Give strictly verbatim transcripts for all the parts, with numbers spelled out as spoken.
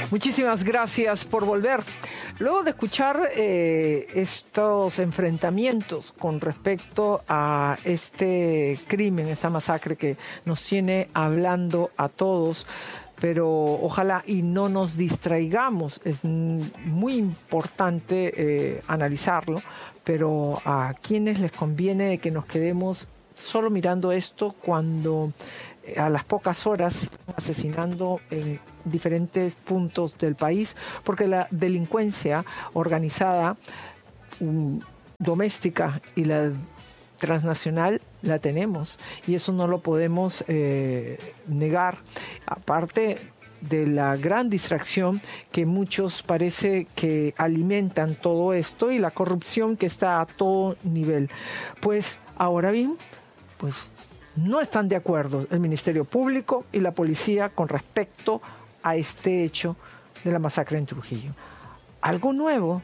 Muchísimas gracias por volver. Luego de escuchar eh, estos enfrentamientos con respecto a este crimen, esta masacre que nos tiene hablando a todos, pero ojalá y no nos distraigamos, es muy importante eh, analizarlo, pero a quienes les conviene que nos quedemos solo mirando esto cuando eh, a las pocas horas están asesinando en diferentes puntos del país, porque la delincuencia organizada um, doméstica y la transnacional la tenemos y eso no lo podemos eh, negar, aparte de la gran distracción que muchos parece que alimentan todo esto y la corrupción que está a todo nivel. Pues ahora bien, pues no están de acuerdo el Ministerio Público y la policía con respecto a este hecho de la masacre en Trujillo. ¿Algo nuevo?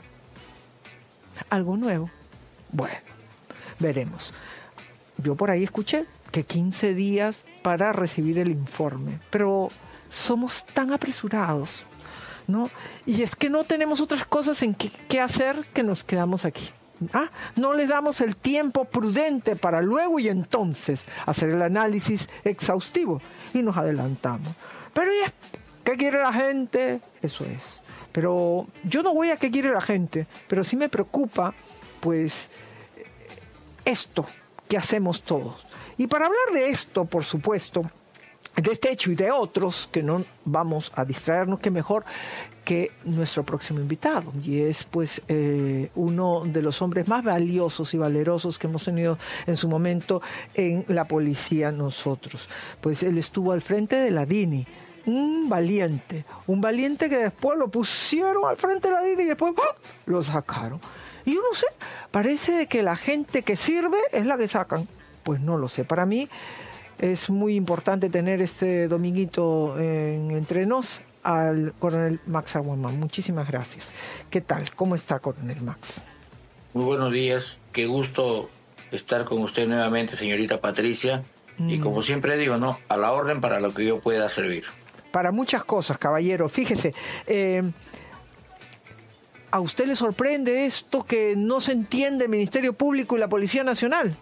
¿Algo nuevo? Bueno, veremos. Yo por ahí escuché que quince días para recibir el informe, pero somos tan apresurados, ¿no? Y es que no tenemos otras cosas en qué, qué hacer que nos quedamos aquí. Ah, no le damos el tiempo prudente para luego y entonces hacer el análisis exhaustivo y nos adelantamos. Pero ya, ¿qué quiere la gente? Eso es. Pero yo no voy a qué quiere la gente, pero sí me preocupa, pues, esto que hacemos todos. Y para hablar de esto, por supuesto, de este hecho y de otros, que no vamos a distraernos, que mejor que nuestro próximo invitado. Y es pues eh, uno de los hombres más valiosos y valerosos que hemos tenido en su momento en la policía nosotros. Pues él estuvo al frente de la D I N I. Un valiente, un valiente que después lo pusieron al frente de la D I N I y después ¡oh!, lo sacaron. Y yo no sé, parece que la gente que sirve es la que sacan. Pues no lo sé. Para mí es muy importante tener este dominguito en Entre Nos al coronel Max Aguamán. Muchísimas gracias. ¿Qué tal? ¿Cómo está, coronel Max? Muy buenos días. Qué gusto estar con usted nuevamente, señorita Patricia. Mm. Y como siempre digo, ¿no? A la orden para lo que yo pueda servir. Para muchas cosas, caballero. Fíjese, eh, ¿a usted le sorprende esto que no se entiende el Ministerio Público y la Policía Nacional?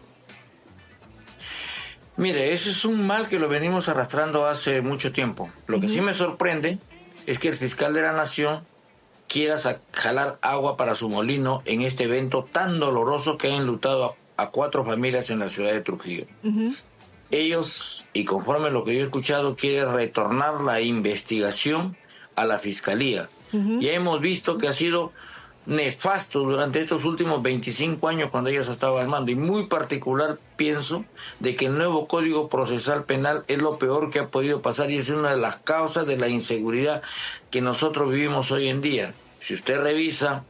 Mire, ese es un mal que lo venimos arrastrando hace mucho tiempo. Lo uh-huh. que sí me sorprende es que el fiscal de la Nación quiera jalar agua para su molino en este evento tan doloroso que ha enlutado a, a cuatro familias en la ciudad de Trujillo. Uh-huh. Ellos, y conforme a lo que yo he escuchado, quieren retornar la investigación a la fiscalía. Uh-huh. Ya hemos visto que ha sido nefasto durante estos últimos veinticinco años cuando ellos estaban al mando, y muy particular pienso de que el nuevo Código Procesal Penal es lo peor que ha podido pasar y es una de las causas de la inseguridad que nosotros vivimos hoy en día. Si usted revisa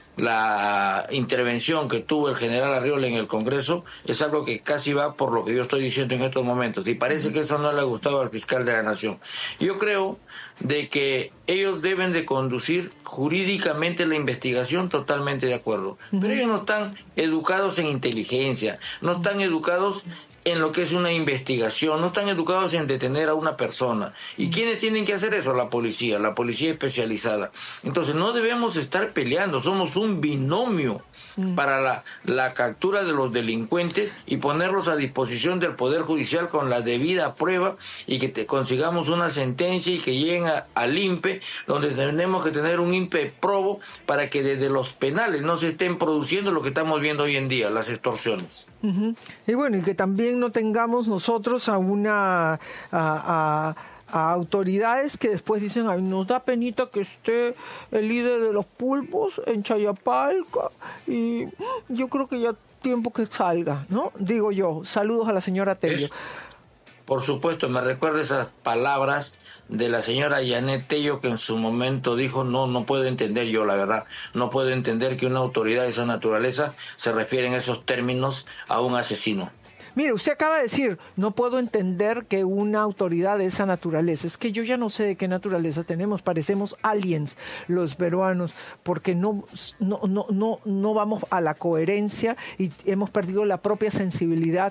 la intervención que tuvo el general Arriola en el Congreso, es algo que casi va por lo que yo estoy diciendo en estos momentos, y parece que eso no le ha gustado al fiscal de la Nación. Yo creo de que ellos deben de conducir jurídicamente la investigación, totalmente de acuerdo, uh-huh. pero ellos no están educados en inteligencia, no están educados en lo que es una investigación, no están educados en detener a una persona. ¿Y quiénes tienen que hacer eso? La policía, la policía especializada. Entonces no debemos estar peleando, somos un binomio mm. para la, la captura de los delincuentes y ponerlos a disposición del Poder Judicial con la debida prueba y que te consigamos una sentencia y que lleguen a, al I N P E, donde tenemos que tener un I N P E probo para que desde los penales no se estén produciendo lo que estamos viendo hoy en día, las extorsiones. Uh-huh. Y bueno, y que también no tengamos nosotros a una a, a, a autoridades que después dicen, ay, nos da penita que esté el líder de los pulpos en Chayapalca y yo creo que ya tiempo que salga, ¿no? Digo yo. Saludos a la señora Tello. Es, por supuesto, me recuerda esas palabras de la señora Janet Tello, que en su momento dijo, no, no puedo entender yo, la verdad, no puedo entender que una autoridad de esa naturaleza se refiere en esos términos a un asesino. Mire, usted acaba de decir, no puedo entender que una autoridad de esa naturaleza, es que yo ya no sé de qué naturaleza tenemos, parecemos aliens los peruanos, porque no, no, no, no, no vamos a la coherencia y hemos perdido la propia sensibilidad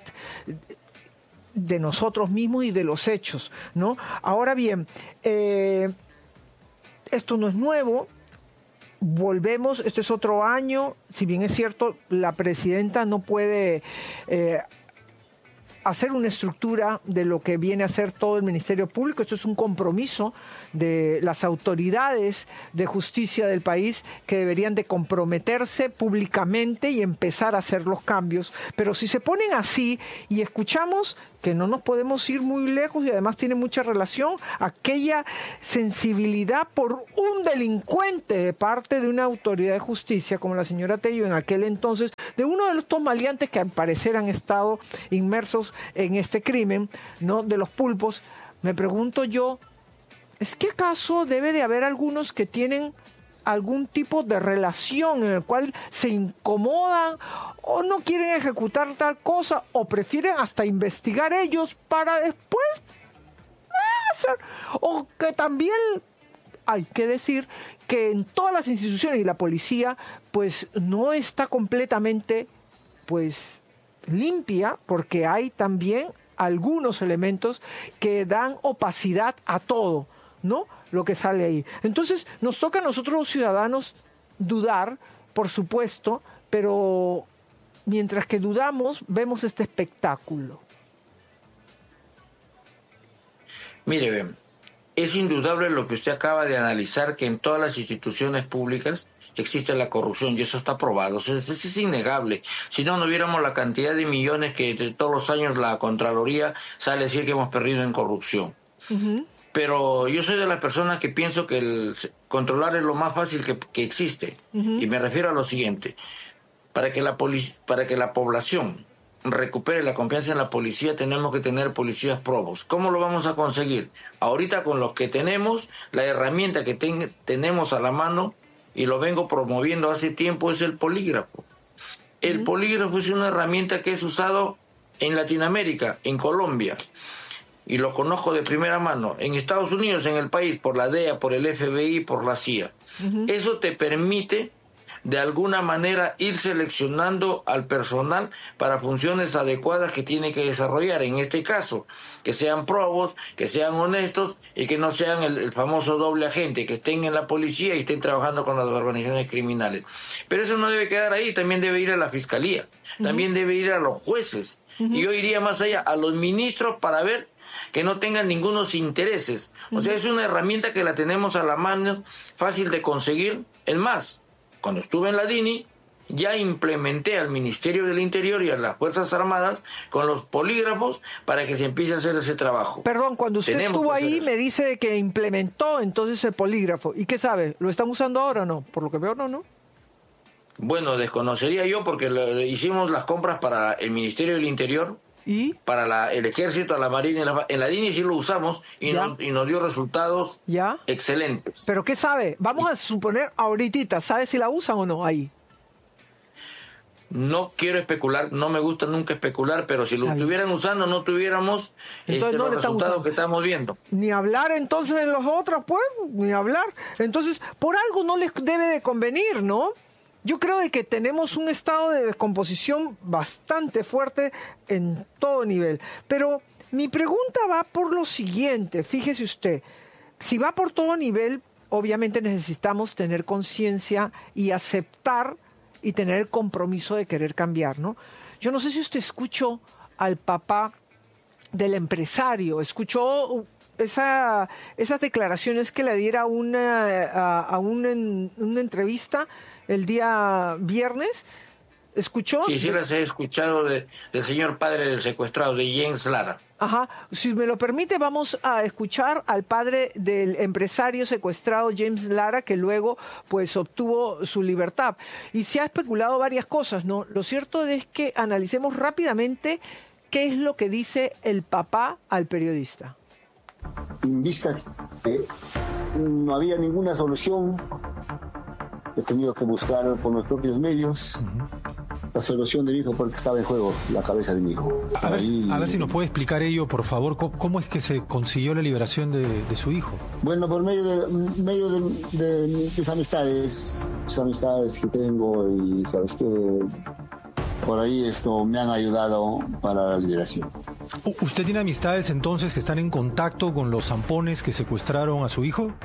de nosotros mismos y de los hechos, ¿no? Ahora bien, eh, esto no es nuevo. Volvemos, este es otro año. Si bien es cierto, la presidenta no puede eh, hacer una estructura de lo que viene a ser todo el Ministerio Público. Esto es un compromiso de las autoridades de justicia del país que deberían de comprometerse públicamente y empezar a hacer los cambios. Pero si se ponen así y escuchamos que no nos podemos ir muy lejos y además tiene mucha relación aquella sensibilidad por un delincuente de parte de una autoridad de justicia como la señora Tello en aquel entonces, de uno de estos maleantes que al parecer han estado inmersos en este crimen, ¿no?, de los pulpos. Me pregunto yo, ¿es que acaso debe de haber algunos que tienen algún tipo de relación en el cual se incomodan o no quieren ejecutar tal cosa o prefieren hasta investigar ellos para después hacer? O que también hay que decir que en todas las instituciones y la policía pues no está completamente pues limpia, porque hay también algunos elementos que dan opacidad a todo, ¿no?, lo que sale ahí. Entonces nos toca a nosotros los ciudadanos dudar, por supuesto, pero mientras que dudamos vemos este espectáculo. Mire, Ben, es indudable lo que usted acaba de analizar, que en todas las instituciones públicas existe la corrupción, y eso está probado. Eso es, eso es innegable. Si no, no viéramos la cantidad de millones que de todos los años la Contraloría sale a decir que hemos perdido en corrupción. Uh-huh. Pero yo soy de las personas que pienso que el controlar es lo más fácil que, que existe. Uh-huh. Y me refiero a lo siguiente. Para que la polic- para que la población recupere la confianza en la policía, tenemos que tener policías probos. ¿Cómo lo vamos a conseguir? Ahorita con lo que tenemos, la herramienta que ten- tenemos a la mano, y lo vengo promoviendo hace tiempo, es el polígrafo. El uh-huh. polígrafo es una herramienta que es usado en Latinoamérica, en Colombia, y lo conozco de primera mano, en Estados Unidos, en el país, por la D E A, por el F B I, por la C I A. Uh-huh. Eso te permite, de alguna manera, ir seleccionando al personal para funciones adecuadas que tiene que desarrollar. En este caso, que sean probos, que sean honestos y que no sean el, el famoso doble agente, que estén en la policía y estén trabajando con las organizaciones criminales. Pero eso no debe quedar ahí, también debe ir a la fiscalía, uh-huh. también debe ir a los jueces. Uh-huh. Y yo iría más allá, a los ministros, para ver que no tengan ningunos intereses. O sea, es una herramienta que la tenemos a la mano, fácil de conseguir. Es más, cuando estuve en la D I N I, ya implementé al Ministerio del Interior y a las Fuerzas Armadas con los polígrafos para que se empiece a hacer ese trabajo. Perdón, cuando usted tenemos estuvo ahí me dice que implementó entonces el polígrafo. ¿Y qué sabe? ¿Lo están usando ahora o no? Por lo que veo, no, ¿no? Bueno, desconocería yo porque le hicimos las compras para el Ministerio del Interior. ¿Y? Para la, el Ejército, la Marina, en la, en la D I N I sí lo usamos y, no, y nos dio resultados ¿Ya? excelentes. ¿Pero qué sabe? Vamos a suponer ahorita, ¿sabe si la usan o no ahí? No quiero especular, no me gusta nunca especular, pero si lo estuvieran usando no tuviéramos este, no los resultados que estamos viendo. Ni hablar entonces de los otros, pues, ni hablar. Entonces, por algo no les debe de convenir, ¿no? Yo creo de que tenemos un estado de descomposición bastante fuerte en todo nivel. Pero mi pregunta va por lo siguiente, fíjese usted, si va por todo nivel, obviamente necesitamos tener conciencia y aceptar y tener el compromiso de querer cambiar, ¿no? Yo no sé si usted escuchó al papá del empresario, escuchó esa, esas declaraciones que le diera una, a, a una, una entrevista el día viernes. ¿Escuchó? Sí, sí las he escuchado de, del señor padre del secuestrado, de James Lara. Ajá, si me lo permite, vamos a escuchar al padre del empresario secuestrado James Lara, que luego pues obtuvo su libertad. Y se ha especulado varias cosas, ¿no? Lo cierto es que analicemos rápidamente qué es lo que dice el papá al periodista. En vista que no había ninguna solución, he tenido que buscar por los propios medios uh-huh. la solución de mi hijo, porque estaba en juego la cabeza de mi hijo. A ver, Ahí... a ver si nos puede explicar ello, por favor, ¿cómo, cómo es que se consiguió la liberación de, de su hijo? Bueno, por medio de, medio de, de mis amistades, mis amistades que tengo, y sabes que por ahí esto me han ayudado para la liberación. ¿Usted tiene amistades entonces que están en contacto con los zampones que secuestraron a su hijo?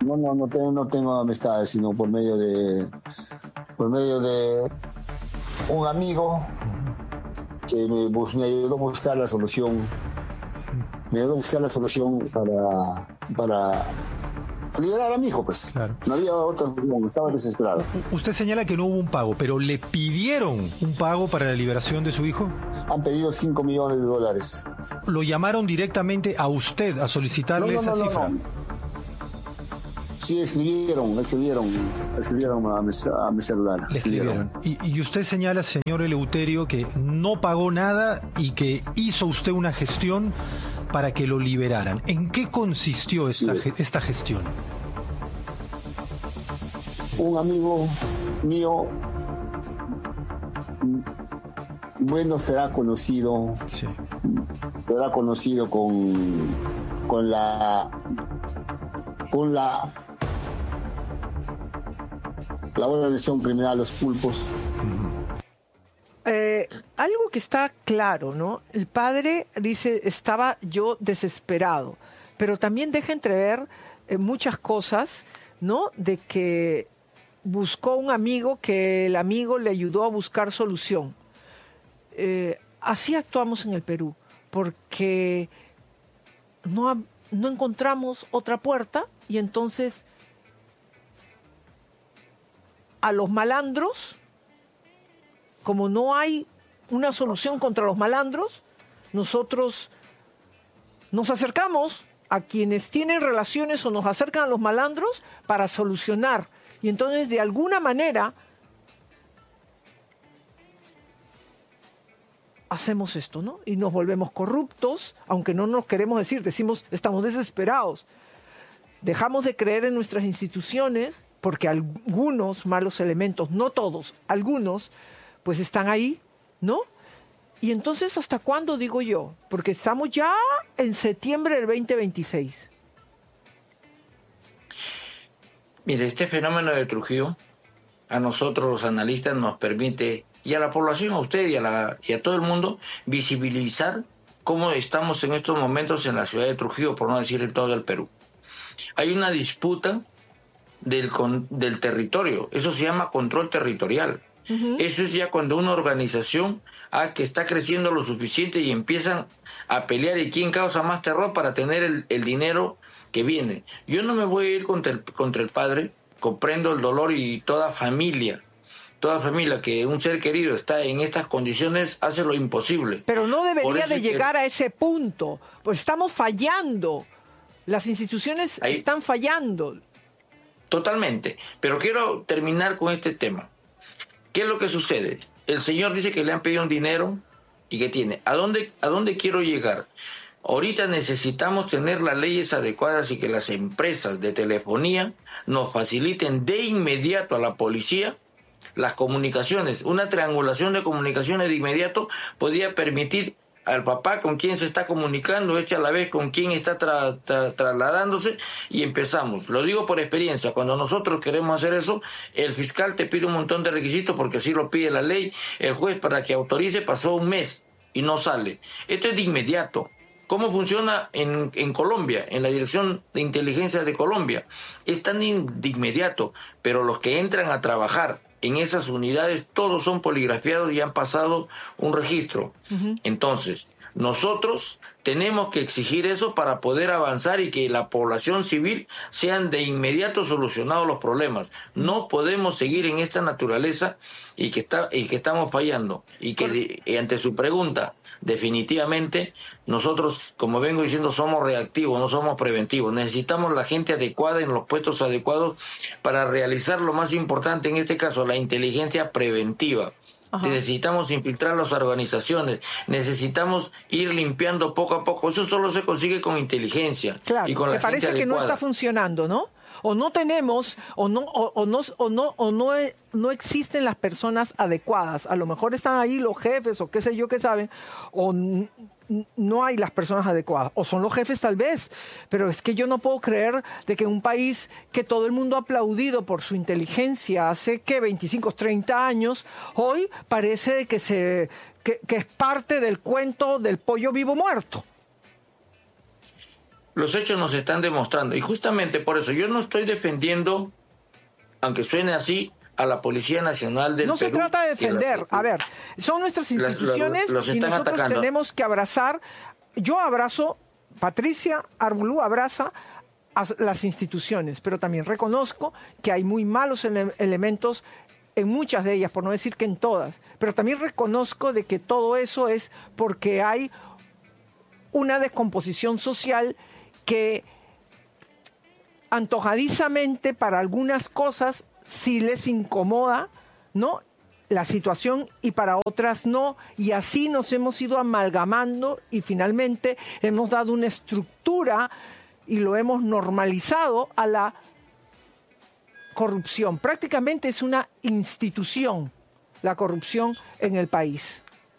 No, no, no tengo, no tengo amistades, sino por medio de, por medio de un amigo que me, me ayudó a buscar la solución, me ayudó a buscar la solución para, para liberar a mi hijo, pues. Claro. No había otra solución, estaba desesperado. Usted señala que no hubo un pago, pero ¿le pidieron un pago para la liberación de su hijo? Han pedido cinco millones de dólares. ¿Lo llamaron directamente a usted a solicitarle no, no, esa no, cifra? No, no. Sí, escribieron, escribieron, escribieron a mi, a mi celular. Le escribieron. Y, y usted señala, señor Eleuterio, que no pagó nada y que hizo usted una gestión para que lo liberaran. ¿En qué consistió esta, sí. esta gestión? Un amigo mío, bueno, será conocido, sí. será conocido con, con la... con la la organización criminal Los Pulpos. Eh, algo que está claro, ¿no? El padre dice, estaba yo desesperado, pero también deja entrever eh, muchas cosas, ¿no? De que buscó un amigo, que el amigo le ayudó a buscar solución. Eh, así actuamos en el Perú, porque no ha no encontramos otra puerta y entonces a los malandros, como no hay una solución contra los malandros, nosotros nos acercamos a quienes tienen relaciones o nos acercan a los malandros para solucionar. Y entonces de alguna manera hacemos esto, ¿no? Y nos volvemos corruptos, aunque no nos queremos decir, decimos, estamos desesperados. Dejamos de creer en nuestras instituciones, porque algunos malos elementos, no todos, algunos, pues están ahí, ¿no? Y entonces, ¿hasta cuándo, digo yo? Porque estamos ya en septiembre del veinte veintiséis. Mire, este fenómeno de Trujillo, a nosotros los analistas nos permite, y a la población, a usted y a, la, y a todo el mundo, visibilizar cómo estamos en estos momentos en la ciudad de Trujillo, por no decir en todo el Perú. Hay una disputa del, con, del territorio, eso se llama control territorial. Uh-huh. Eso es ya cuando una organización ah, que está creciendo lo suficiente y empiezan a pelear y quién causa más terror para tener el, el dinero que viene. Yo no me voy a ir contra el, contra el padre, comprendo el dolor y toda familia. Toda familia que un ser querido está en estas condiciones hace lo imposible. Pero no debería de llegar que... a ese punto, pues estamos fallando. Las instituciones Ahí... están fallando. Totalmente. Pero quiero terminar con este tema. ¿Qué es lo que sucede? El señor dice que le han pedido un dinero y que tiene. ¿A dónde, a dónde quiero llegar? Ahorita necesitamos tener las leyes adecuadas y que las empresas de telefonía nos faciliten de inmediato a la policía las comunicaciones. Una triangulación de comunicaciones de inmediato podría permitir al papá con quien se está comunicando, este a la vez con quien está tra tra trasladándose, y empezamos. Lo digo por experiencia, cuando nosotros queremos hacer eso, el fiscal te pide un montón de requisitos porque así lo pide la ley, el juez para que autorice pasó un mes y no sale. Esto es de inmediato. ¿Cómo funciona en, en Colombia, en la Dirección de Inteligencia de Colombia? Es tan in, de inmediato, pero los que entran a trabajar en esas unidades todos son poligrafiados y han pasado un registro. Uh-huh. Entonces, nosotros tenemos que exigir eso para poder avanzar y que la población civil sean de inmediato solucionados los problemas. No podemos seguir en esta naturaleza y que, está, y que estamos fallando. Y que de, y ante su pregunta, definitivamente, nosotros, como vengo diciendo, somos reactivos, no somos preventivos. Necesitamos la gente adecuada en los puestos adecuados para realizar lo más importante, en este caso, la inteligencia preventiva. Ajá. Necesitamos infiltrar las organizaciones, necesitamos ir limpiando poco a poco. Eso solo se consigue con inteligencia. Claro, y con la me parece gente que adecuada. No está funcionando, ¿no? O no tenemos, o no, o, o no, o no, o no, no existen las personas adecuadas. A lo mejor están ahí los jefes, o qué sé yo qué saben, o no hay las personas adecuadas, o son los jefes tal vez, pero es que yo no puedo creer de que un país que todo el mundo ha aplaudido por su inteligencia hace que veinticinco, treinta años, hoy parece de que, se, que, que es parte del cuento del pollo vivo muerto. Los hechos nos están demostrando. Y justamente por eso yo no estoy defendiendo, aunque suene así, a la Policía Nacional del No Perú. se trata de defender. Las, a ver, son nuestras instituciones los, los y nosotros atacando. tenemos que abrazar. Yo abrazo, Patricia Armbulú abraza a las instituciones, pero también reconozco que hay muy malos ele elementos en muchas de ellas, por no decir que en todas. Pero también reconozco de que todo eso es porque hay una descomposición social que antojadizamente para algunas cosas sí les incomoda, ¿no?, la situación, y para otras no, y así nos hemos ido amalgamando y finalmente hemos dado una estructura y lo hemos normalizado a la corrupción. Prácticamente es una institución la corrupción en el país.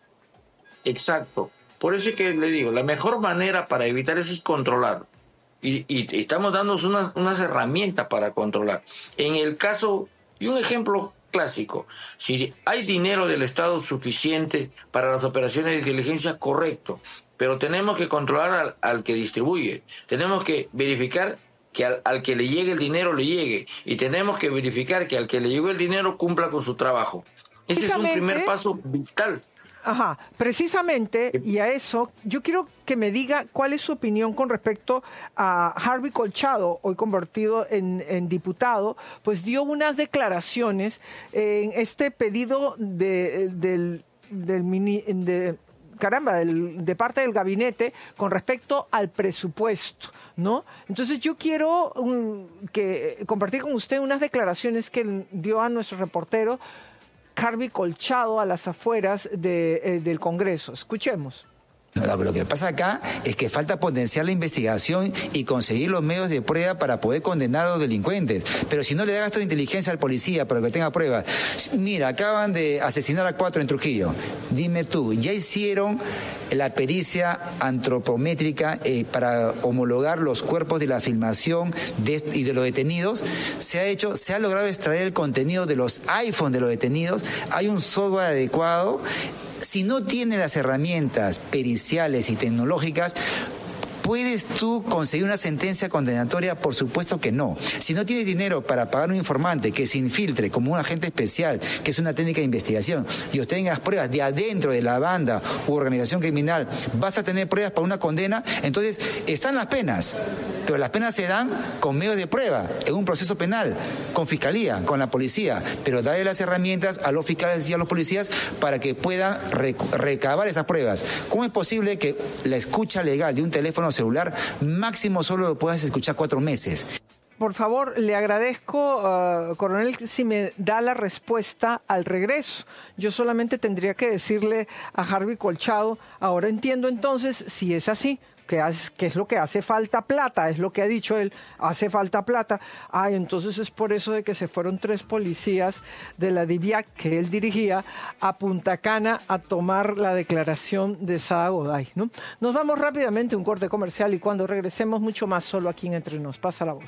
Exacto. Por eso es que le digo, la mejor manera para evitar eso es controlar. Y, y estamos dándonos unas, unas herramientas para controlar. En el caso, y un ejemplo clásico, si hay dinero del Estado suficiente para las operaciones de inteligencia, correcto, pero tenemos que controlar al, al que distribuye, tenemos que verificar que al, al que le llegue el dinero le llegue, y tenemos que verificar que al que le llegó el dinero cumpla con su trabajo. Ese es un primer paso vital. Ajá, precisamente, y a eso, yo quiero que me diga cuál es su opinión con respecto a Harvey Colchado, hoy convertido en, en diputado, pues dio unas declaraciones en este pedido de, del, del mini, de, caramba, del, de parte del gabinete con respecto al presupuesto, ¿no? Entonces yo quiero um, que, compartir con usted unas declaraciones que dio a nuestro reportero Harvey Colchado a las afueras de, eh, del Congreso. Escuchemos. Lo que pasa acá es que falta potenciar la investigación y conseguir los medios de prueba para poder condenar a los delincuentes. Pero si no le da gasto de inteligencia al policía para que tenga pruebas. Mira, acaban de asesinar a cuatro en Trujillo. Dime tú, ¿ya hicieron la pericia antropométrica eh, para homologar los cuerpos de la filmación de, y de los detenidos? Se ha hecho, se ha logrado extraer el contenido de los iPhones de los detenidos. Hay un software adecuado. Si no tiene las herramientas periciales y tecnológicas, ¿puedes tú conseguir una sentencia condenatoria? Por supuesto que no. Si no tienes dinero para pagar un informante que se infiltre como un agente especial, que es una técnica de investigación, y obtengas pruebas de adentro de la banda u organización criminal, vas a tener pruebas para una condena. Entonces, están las penas, pero las penas se dan con medios de prueba, en un proceso penal, con fiscalía, con la policía, pero darle las herramientas a los fiscales y a los policías para que puedan recabar esas pruebas. ¿Cómo es posible que la escucha legal de un teléfono celular máximo solo lo puedas escuchar cuatro meses? Por favor, le agradezco, uh, coronel, si me da la respuesta al regreso. Yo solamente tendría que decirle a Harvey Colchado, ahora entiendo entonces, si es así, que, hace, que es lo que hace falta plata, es lo que ha dicho él, hace falta plata. Ay, entonces es por eso de que se fueron tres policías de la DIVIAC que él dirigía a Punta Cana a tomar la declaración de Sada Goday, ¿no? Nos vamos rápidamente a un corte comercial y cuando regresemos mucho más solo aquí en Entre Nos. Pasa la voz.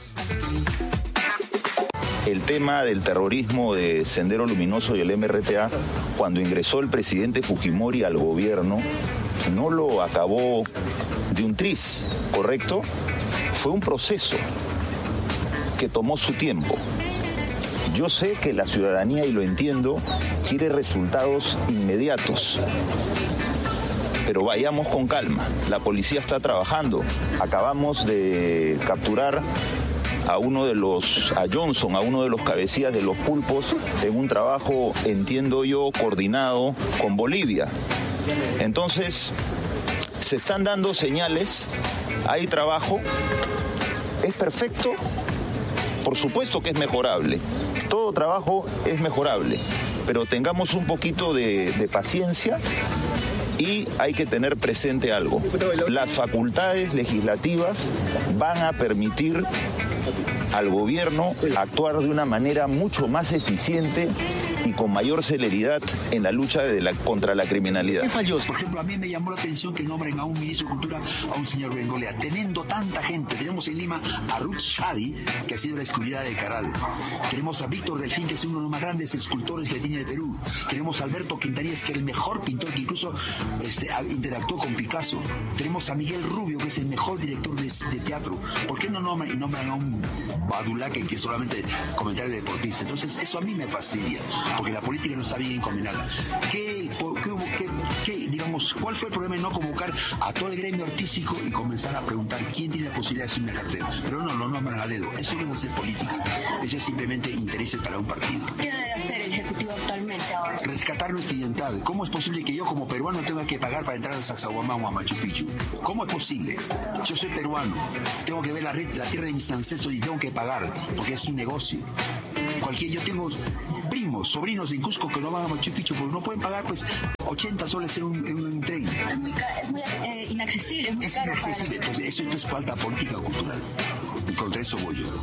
El tema del terrorismo de Sendero Luminoso y el M R T A, cuando ingresó el presidente Fujimori al gobierno, no lo acabó de un tris, ¿correcto? Fue un proceso que tomó su tiempo. Yo sé que la ciudadanía, y lo entiendo, quiere resultados inmediatos. Pero vayamos con calma. La policía está trabajando. Acabamos de capturar a uno de los, a Johnson, a uno de los cabecillas de los pulpos, en un trabajo, entiendo yo, coordinado con Bolivia. Entonces, se están dando señales, hay trabajo, ¿es perfecto? Por supuesto que es mejorable, todo trabajo es mejorable, pero tengamos un poquito de, de paciencia y hay que tener presente algo. Las facultades legislativas van a permitir al gobierno actuar de una manera mucho más eficiente y con mayor celeridad en la lucha de la, contra la criminalidad. ¿Qué falló? Por ejemplo, a mí me llamó la atención que nombren a un ministro de Cultura, a un señor Bengolea, teniendo tanta gente. Tenemos en Lima a Ruth Shadi, que ha sido la escritora de Caral. Tenemos a Víctor Delfín, que es uno de los más grandes escultores que tiene el Perú. Tenemos a Alberto Quintanilla, que es el mejor pintor, que incluso este, interactuó con Picasso. Tenemos a Miguel Rubio, que es el mejor director de, de teatro. ¿Por qué no nombran, nombran a un Badulaque que solamente comentar el deportista? Entonces, eso a mí me fastidia, porque la política no está bien encaminada. ¿Qué, por, qué, qué, qué, digamos, ¿cuál fue el problema de no convocar a todo el gremio artístico y comenzar a preguntar quién tiene la posibilidad de hacer una cartera? Pero no, lo nombran a dedo. Eso no es hacer política. Eso es simplemente intereses para un partido. ¿Qué debe hacer el Ejecutivo actualmente ahora? Rescatar nuestra identidad. ¿Cómo es posible que yo como peruano tenga que pagar para entrar a Sacsayhuamán o a Machu Picchu? ¿Cómo es posible? Yo soy peruano, tengo que ver la, red, la tierra de mis ancestros y tengo que pagar, porque es un negocio. Cualquier, yo tengo primos, sobrinos en Cusco que no van a Machu Picchu porque no pueden pagar pues ochenta soles en un, en un tren. Es muy, es muy eh, inaccesible, es muy es caro. inaccesible, para... entonces eso no es falta política cultural. Y contra eso voy yo.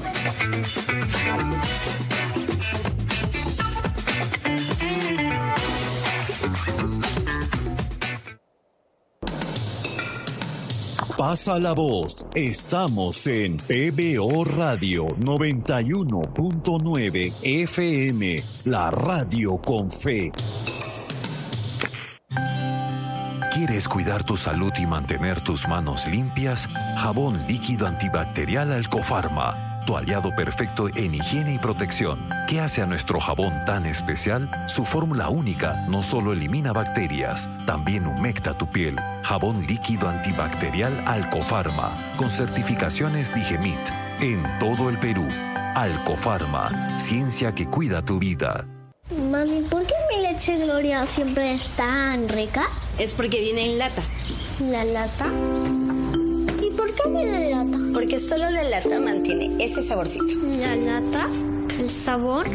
Pasa la voz, estamos en P B O Radio noventa y uno punto nueve F M, la radio con fe. ¿Quieres cuidar tu salud y mantener tus manos limpias? Jabón líquido antibacterial Alcofarma, tu aliado perfecto en higiene y protección. ¿Qué hace a nuestro jabón tan especial? Su fórmula única no solo elimina bacterias, también humecta tu piel. Jabón líquido antibacterial Alcofarma, con certificaciones Digemit, en todo el Perú. Alcofarma, ciencia que cuida tu vida. Mami, ¿por qué mi leche Gloria siempre es tan rica? Es porque viene en lata. ¿La lata? ¿Y por qué viene en lata? Porque solo la lata mantiene ese saborcito. ¿La lata? ¿El sabor?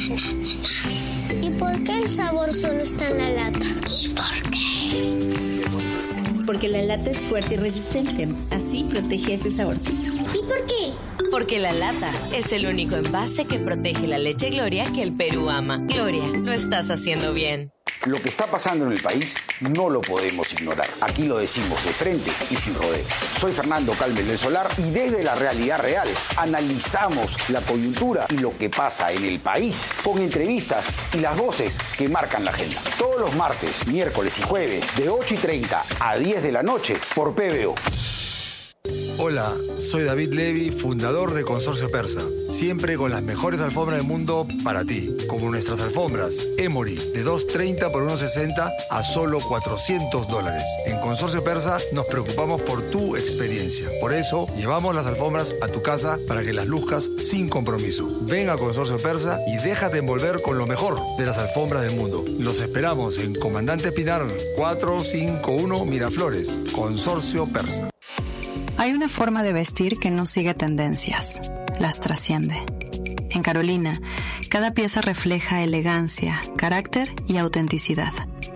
¿Y por qué el sabor solo está en la lata? ¿Y por qué? Porque la lata es fuerte y resistente. Así protege ese saborcito. ¿Y por qué? Porque la lata es el único envase que protege la leche Gloria que el Perú ama. Gloria, lo estás haciendo bien. Lo que está pasando en el país no lo podemos ignorar. Aquí lo decimos de frente y sin rodeo. Soy Fernando Calmes del Solar y desde la realidad real analizamos la coyuntura y lo que pasa en el país con entrevistas y las voces que marcan la agenda. Todos los martes, miércoles y jueves de ocho y treinta a diez de la noche por P B O. Hola, soy David Levy, fundador de Consorcio Persa. Siempre con las mejores alfombras del mundo para ti, como nuestras alfombras Emory de dos treinta por uno sesenta a solo cuatrocientos dólares. En Consorcio Persa nos preocupamos por tu experiencia. Por eso llevamos las alfombras a tu casa para que las luzcas sin compromiso. Ven a Consorcio Persa y déjate envolver con lo mejor de las alfombras del mundo. Los esperamos en Comandante Pinar cuatrocientos cincuenta y uno Miraflores. Consorcio Persa. Hay una forma de vestir que no sigue tendencias, las trasciende. En Carolina, cada pieza refleja elegancia, carácter y autenticidad.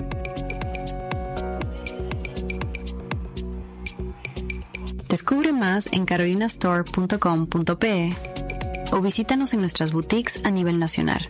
Descubre más en carolina store punto com punto pe o visítanos en nuestras boutiques a nivel nacional.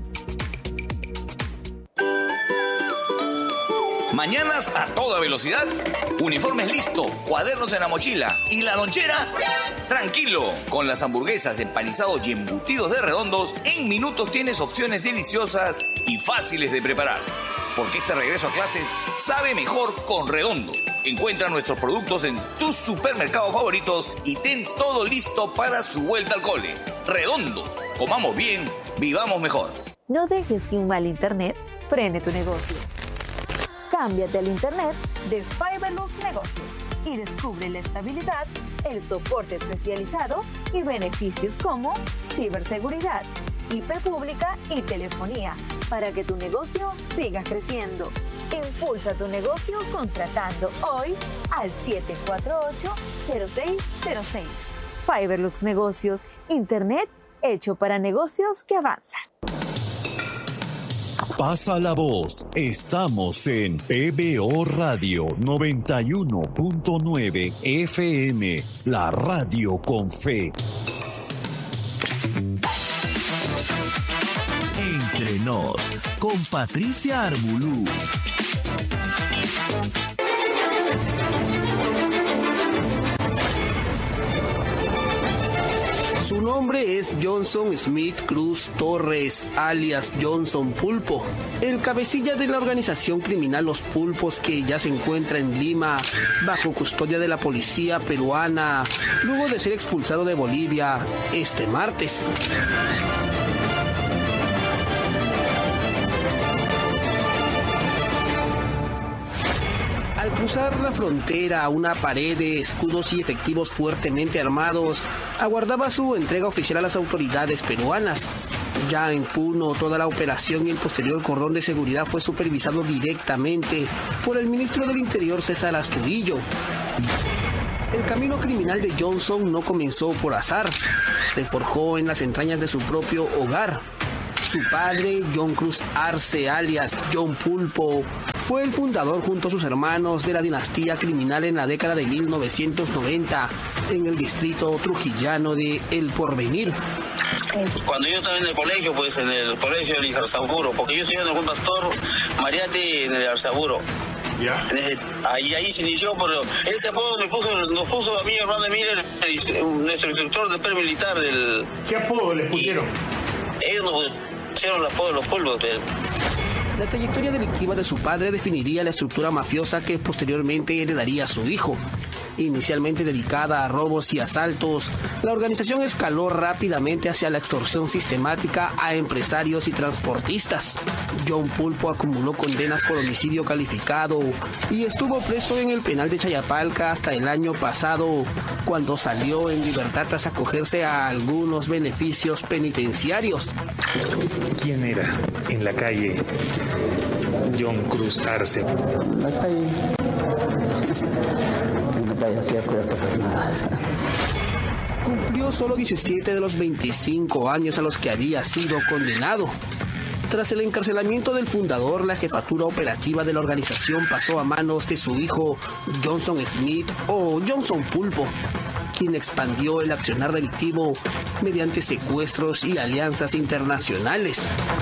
Mañanas a toda velocidad, uniformes listo, cuadernos en la mochila y la lonchera. Tranquilo, con las hamburguesas, empanizados y embutidos de Redondos, en minutos tienes opciones deliciosas y fáciles de preparar. Porque este regreso a clases sabe mejor con Redondos. Encuentra nuestros productos en tus supermercados favoritos y ten todo listo para su vuelta al cole. Redondos, comamos bien, vivamos mejor. No dejes que un mal internet frene tu negocio. Cámbiate al internet de Fiberlux Negocios y descubre la estabilidad, el soporte especializado y beneficios como ciberseguridad, I P pública y telefonía para que tu negocio siga creciendo. Impulsa tu negocio contratando hoy al siete cuatro ocho, cero seis cero seis. Fiberlux Negocios, internet hecho para negocios que avanzan. Pasa la voz, estamos en P B O Radio noventa y uno punto nueve F M, la radio con fe. Entre Nos, con Patricia Arbulú. Su nombre es Johnson Smith Cruz Torres, alias Johnson Pulpo, el cabecilla de la organización criminal Los Pulpos, que ya se encuentra en Lima bajo custodia de la policía peruana, luego de ser expulsado de Bolivia este martes. Al cruzar la frontera, una pared de escudos y efectivos fuertemente armados aguardaba su entrega oficial a las autoridades peruanas. Ya en Puno, toda la operación y el posterior cordón de seguridad fue supervisado directamente por el ministro del Interior, César Astudillo. El camino criminal de Johnson no comenzó por azar, se forjó en las entrañas de su propio hogar. Su padre, John Cruz Arce, alias John Pulpo, fue el fundador junto a sus hermanos de la dinastía criminal en la década de mil novecientos noventa en el distrito trujillano de El Porvenir. Cuando yo estaba en el colegio, pues en el colegio del Arzaburo, porque yo estudiando con Pastor Mariate en el Arzaburo. Ya. Ahí, ahí se inició, pero ese apodo me puso, nos puso a mí, hermano Miller, nuestro instructor de per militar del... ¿Qué apodo le pusieron? Ellos nos pusieron el apodo de los polvos, pero... La trayectoria delictiva de su padre definiría la estructura mafiosa que posteriormente heredaría a su hijo. Inicialmente dedicada a robos y asaltos, la organización escaló rápidamente hacia la extorsión sistemática a empresarios y transportistas. John Pulpo acumuló condenas por homicidio calificado y estuvo preso en el penal de Chayapalca hasta el año pasado, cuando salió en libertad tras acogerse a algunos beneficios penitenciarios. ¿Quién era en la calle John Cruz Arce? La calle... Cumplió solo diecisiete de los veinticinco años a los que había sido condenado. Tras el encarcelamiento del fundador, la jefatura operativa de la organización pasó a manos de su hijo Johnson Smith o Johnson Pulpo, quien expandió el accionar delictivo mediante secuestros y alianzas internacionales.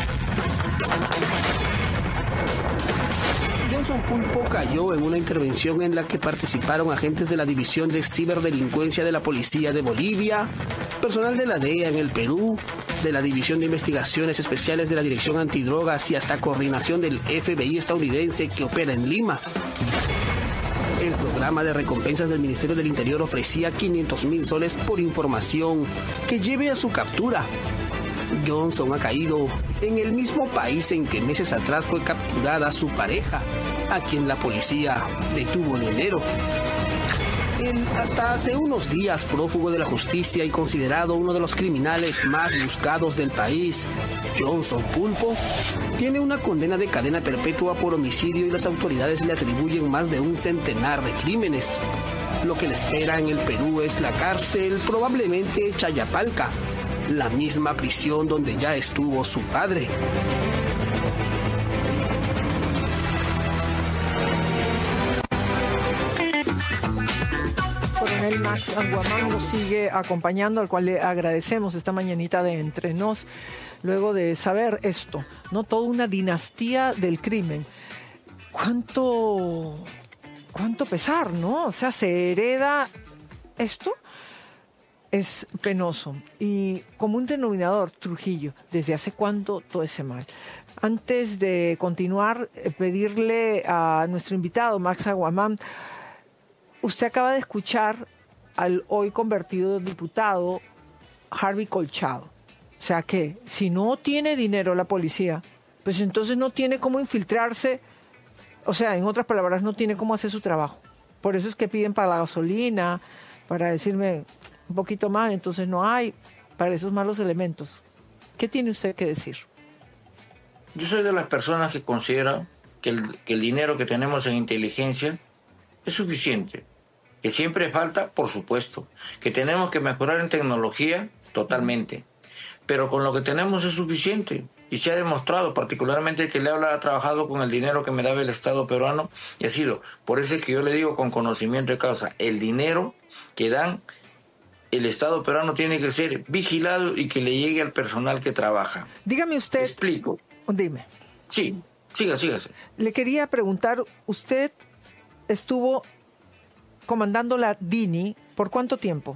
Johnson Pulpo cayó en una intervención en la que participaron agentes de la División de Ciberdelincuencia de la Policía de Bolivia, personal de la D E A en el Perú, de la División de Investigaciones Especiales de la Dirección Antidrogas y hasta coordinación del F B I estadounidense que opera en Lima. El programa de recompensas del Ministerio del Interior ofrecía quinientos mil soles por información que lleve a su captura. Johnson ha caído en el mismo país en que meses atrás fue capturada su pareja, a quien la policía detuvo en enero. El hasta hace unos días prófugo de la justicia y considerado uno de los criminales más buscados del país, Johnson Pulpo, tiene una condena de cadena perpetua por homicidio y las autoridades le atribuyen más de un centenar de crímenes. Lo que le espera en el Perú es la cárcel, probablemente Chayapalca, la misma prisión donde ya estuvo su padre. Coronel Max Anguamán nos sigue acompañando, al cual le agradecemos esta mañanita de Entre Nos, luego de saber esto, ¿no? Toda una dinastía del crimen. ¿Cuánto, cuánto pesar, ¿no? O sea, se hereda esto. Es penoso. Y como un denominador, Trujillo, ¿desde hace cuánto todo ese mal? Antes de continuar, pedirle a nuestro invitado, Max Anguamán, usted acaba de escuchar al hoy convertido diputado Harvey Colchado. O sea que si no tiene dinero la policía, pues entonces no tiene cómo infiltrarse. O sea, en otras palabras, no tiene cómo hacer su trabajo. Por eso es que piden para la gasolina, para decirme un poquito más, entonces no hay para esos malos elementos. ¿Qué tiene usted que decir? Yo soy de las personas que consideran que el, que el dinero que tenemos en inteligencia es suficiente. Que siempre falta, por supuesto. Que tenemos que mejorar en tecnología, totalmente. Pero con lo que tenemos es suficiente. Y se ha demostrado, particularmente el que le habla ha trabajado con el dinero que me daba el Estado peruano, y ha sido, por eso es que yo le digo con conocimiento de causa, el dinero que dan el Estado peruano tiene que ser vigilado y que le llegue al personal que trabaja. Dígame usted... Explico. Dime. Sí, siga, siga. Le quería preguntar, usted estuvo comandando la DINI ¿por cuánto tiempo?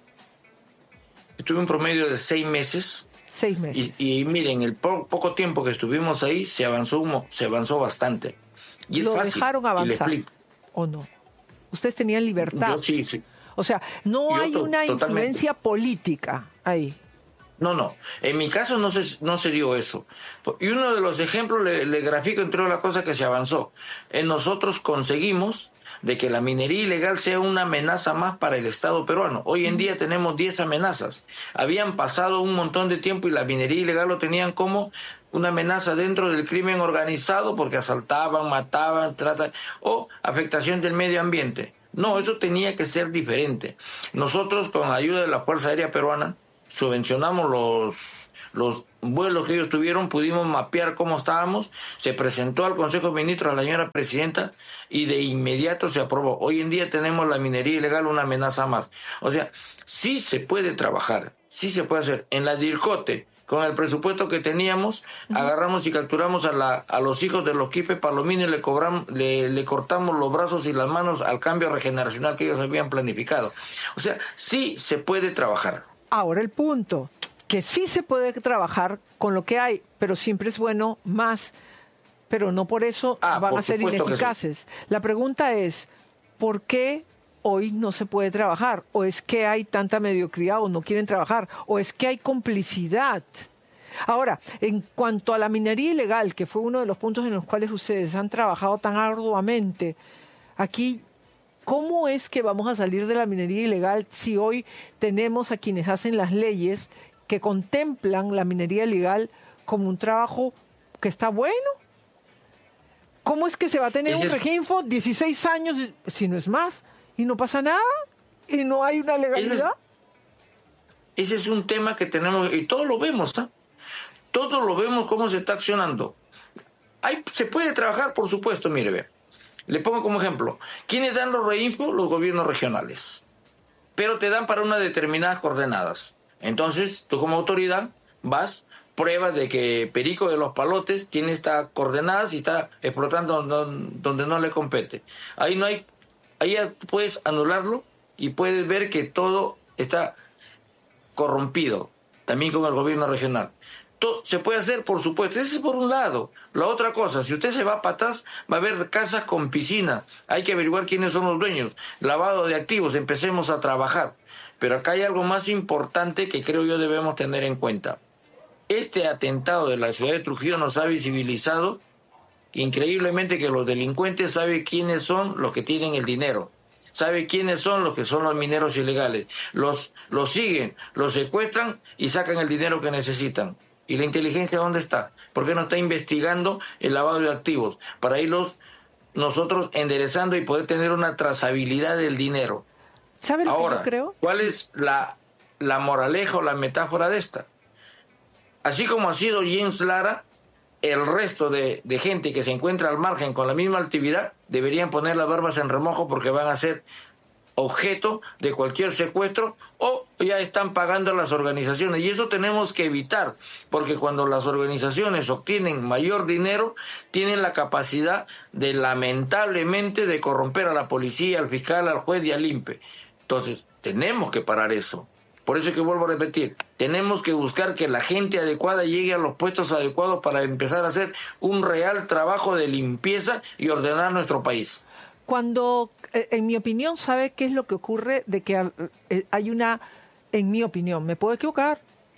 Estuve un promedio de seis meses. Seis meses. Y, y miren, el po poco tiempo que estuvimos ahí se avanzó, se avanzó bastante. Y es ¿Lo fácil, dejaron avanzar o no? ¿Ustedes tenían libertad? Yo sí, sí. O sea, no Yo hay to una totalmente. influencia política ahí. No, no. En mi caso no se, no se dio eso. Y uno de los ejemplos le, le grafico entre otras cosas que se avanzó. En nosotros conseguimos de que la minería ilegal sea una amenaza más para el Estado peruano. Hoy en día tenemos diez amenazas. Habían pasado un montón de tiempo y la minería ilegal lo tenían como una amenaza dentro del crimen organizado porque asaltaban, mataban, tratan, o afectación del medio ambiente. No, eso tenía que ser diferente. Nosotros, con la ayuda de la Fuerza Aérea Peruana, subvencionamos los, los vuelos que ellos tuvieron, pudimos mapear cómo estábamos, se presentó al Consejo de Ministros a la señora Presidenta y de inmediato se aprobó. Hoy en día tenemos la minería ilegal una amenaza más. O sea, sí se puede trabajar, sí se puede hacer. En la DIRCOTE, con el presupuesto que teníamos, uh-huh. agarramos y capturamos a, la, a los hijos de los quipes palomino y le, cobramos, le, le cortamos los brazos y las manos al cambio regeneracional que ellos habían planificado. O sea, sí se puede trabajar. Ahora el punto, que sí se puede trabajar con lo que hay, pero siempre es bueno más, pero no por eso ah, van por a ser ineficaces. Sí. La pregunta es, ¿por qué hoy no se puede trabajar? ¿O es que hay tanta mediocridad o no quieren trabajar? ¿O es que hay complicidad? Ahora, en cuanto a la minería ilegal, que fue uno de los puntos en los cuales ustedes han trabajado tan arduamente, aquí... ¿cómo es que vamos a salir de la minería ilegal si hoy tenemos a quienes hacen las leyes que contemplan la minería ilegal como un trabajo que está bueno? ¿Cómo es que se va a tener un Reginfo dieciséis años, si no es más, y no pasa nada? ¿Y no hay una legalidad? Ese es, ese es un tema que tenemos, y todos lo vemos, ¿eh? Todos lo vemos cómo se está accionando. Hay, se puede trabajar, por supuesto, mire, ve. Le pongo como ejemplo, ¿quiénes dan los reinfo? Los gobiernos regionales. Pero te dan para unas determinadas coordenadas. Entonces, tú como autoridad vas, pruebas de que Perico de los Palotes tiene estas coordenadas y está explotando donde no le compete. Ahí no hay, ahí puedes anularlo y puedes ver que todo está corrompido, también con el gobierno regional. Se puede hacer, por supuesto. Ese es por un lado. La otra cosa, si usted se va para atrás, va a haber casas con piscina. Hay que averiguar quiénes son los dueños. Lavado de activos, empecemos a trabajar. Pero acá hay algo más importante que creo yo debemos tener en cuenta. Este atentado de la ciudad de Trujillo nos ha visibilizado increíblemente que los delincuentes saben quiénes son los que tienen el dinero. Saben quiénes son los que son los mineros ilegales. Los, los siguen, los secuestran y sacan el dinero que necesitan. ¿Y la inteligencia dónde está? ¿Por qué no está investigando el lavado de activos? Para irlos nosotros enderezando y poder tener una trazabilidad del dinero. ¿Sabe lo Ahora, que yo creo? ¿cuál es la, la moraleja o la metáfora de esta? Así como ha sido Jens Lara, el resto de, de gente que se encuentra al margen con la misma actividad deberían poner las barbas en remojo porque van a ser objeto de cualquier secuestro o ya están pagando las organizaciones, y eso tenemos que evitar, porque cuando las organizaciones obtienen mayor dinero tienen la capacidad de, lamentablemente, de corromper a la policía, al fiscal, al juez y al I N P E. Entonces tenemos que parar eso. Por eso es que vuelvo a repetir, tenemos que buscar que la gente adecuada llegue a los puestos adecuados para empezar a hacer un real trabajo de limpieza y ordenar nuestro país. Cuando, en mi opinión, ¿sabe qué es lo que ocurre? De que hay una, en mi opinión, me puedo equivocar,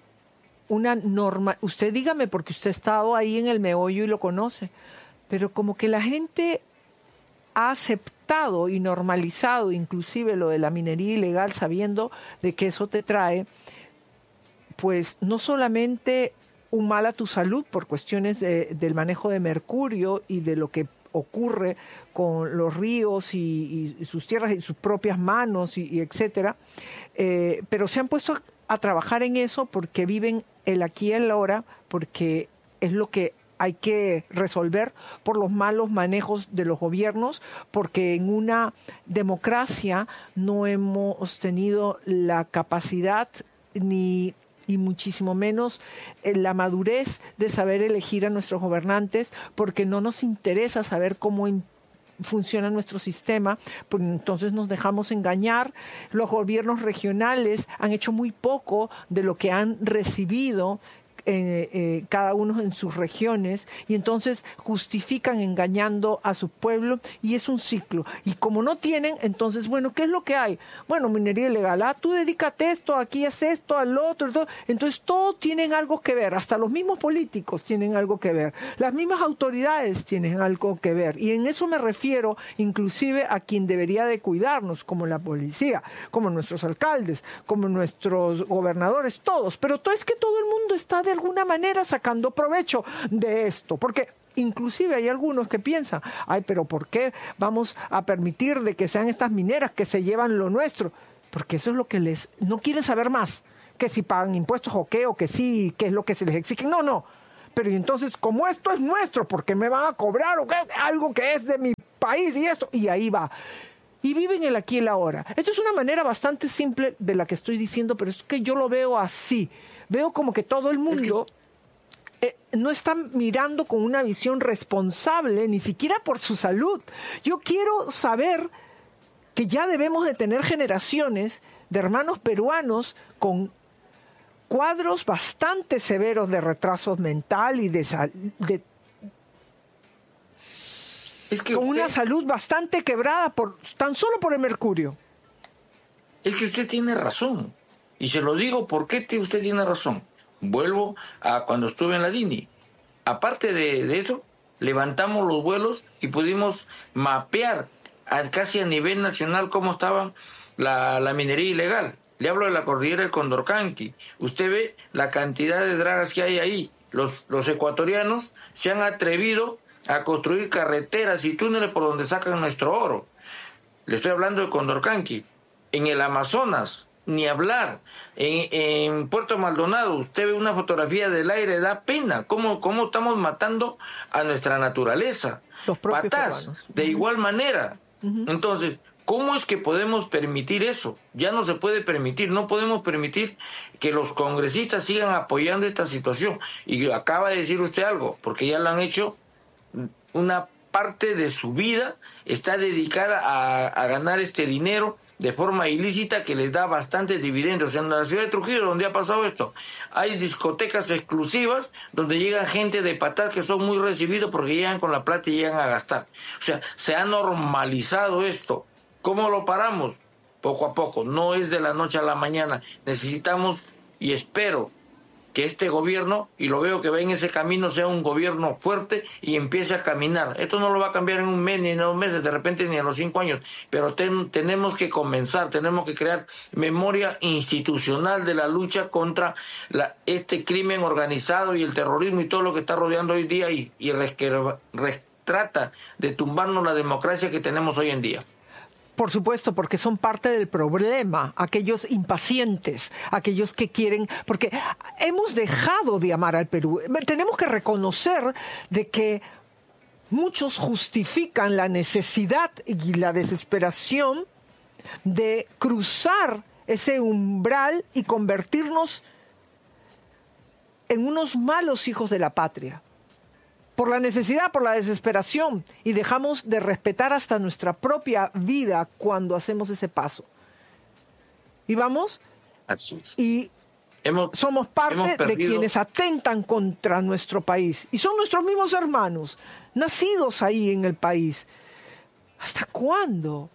una norma, usted dígame porque usted ha estado ahí en el meollo y lo conoce, pero como que la gente ha aceptado y normalizado inclusive lo de la minería ilegal sabiendo de que eso te trae, pues no solamente un mal a tu salud por cuestiones de, del manejo de mercurio y de lo que ocurre con los ríos y, y sus tierras y sus propias manos y, y etcétera, eh, pero se han puesto a, a trabajar en eso porque viven el aquí y el ahora, porque es lo que hay que resolver por los malos manejos de los gobiernos, porque en una democracia no hemos tenido la capacidad ni y muchísimo menos eh, la madurez de saber elegir a nuestros gobernantes, porque no nos interesa saber cómo in- funciona nuestro sistema, porque entonces nos dejamos engañar. Los gobiernos regionales han hecho muy poco de lo que han recibido Eh, eh, cada uno en sus regiones, y entonces justifican engañando a su pueblo, y es un ciclo. Y como no tienen, entonces, bueno, ¿qué es lo que hay? Bueno, minería ilegal. Ah, tú dedícate a esto, aquí es esto, al otro, todo. Entonces todos tienen algo que ver, hasta los mismos políticos tienen algo que ver, las mismas autoridades tienen algo que ver, y en eso me refiero inclusive a quien debería de cuidarnos, como la policía, como nuestros alcaldes, como nuestros gobernadores, todos. Pero todo es que todo el mundo está de alguna manera sacando provecho de esto, porque inclusive hay algunos que piensan, ay, pero ¿por qué vamos a permitir de que sean estas mineras que se llevan lo nuestro? Porque eso es lo que les... no quieren saber más, que si pagan impuestos o qué, o que sí, qué es lo que se les exige. No, no. Pero y entonces, como esto es nuestro, ¿por qué me van a cobrar o qué? Algo que es de mi país y esto, y ahí va. Y viven el aquí y el ahora. Esto es una manera bastante simple de la que estoy diciendo, pero es que yo lo veo así. Veo como que todo el mundo eh, no está mirando con una visión responsable, ni siquiera por su salud. Yo quiero saber que ya debemos de tener generaciones de hermanos peruanos con cuadros bastante severos de retraso mental y de, sal, de es que con usted, una salud bastante quebrada por tan solo por el mercurio. Es que usted tiene razón. Y se lo digo porque usted tiene razón. Vuelvo a cuando estuve en la D I N I. Aparte de, de eso, levantamos los vuelos y pudimos mapear a, casi a nivel nacional cómo estaba la, la minería ilegal. Le hablo de la cordillera del Condorcanqui. Usted ve la cantidad de dragas que hay ahí. Los, los ecuatorianos se han atrevido a construir carreteras y túneles por donde sacan nuestro oro. Le estoy hablando de Condorcanqui. En el Amazonas, ni hablar. En, en Puerto Maldonado, usted ve una fotografía del aire, da pena. ¿Cómo, cómo estamos matando a nuestra naturaleza? Los propios Patás, peruanos. de igual manera. Uh-huh. Entonces, ¿cómo es que podemos permitir eso? Ya no se puede permitir. No podemos permitir que los congresistas sigan apoyando esta situación. Y acaba de decir usted algo, porque ya lo han hecho. Una parte de su vida está dedicada a, a ganar este dinero de forma ilícita que les da bastantes dividendos. En la ciudad de Trujillo, donde ha pasado esto, hay discotecas exclusivas donde llega gente de Patás que son muy recibidos porque llegan con la plata y llegan a gastar. O sea, se ha normalizado esto. ¿Cómo lo paramos? Poco a poco. No es de la noche a la mañana. Necesitamos, y espero, que este gobierno, y lo veo que va en ese camino, sea un gobierno fuerte y empiece a caminar. Esto no lo va a cambiar en un mes, ni en dos meses, de repente ni en los cinco años, pero ten, tenemos que comenzar, tenemos que crear memoria institucional de la lucha contra la, este crimen organizado y el terrorismo y todo lo que está rodeando hoy día y, y res, res, trata de tumbarnos la democracia que tenemos hoy en día. Por supuesto, porque son parte del problema, aquellos impacientes, aquellos que quieren, porque hemos dejado de amar al Perú. Tenemos que reconocer de que muchos justifican la necesidad y la desesperación de cruzar ese umbral y convertirnos en unos malos hijos de la patria. Por la necesidad, por la desesperación, y dejamos de respetar hasta nuestra propia vida cuando hacemos ese paso. Y vamos, y hemos, somos parte de quienes atentan contra nuestro país. Y son nuestros mismos hermanos, nacidos ahí en el país. ¿Hasta cuándo?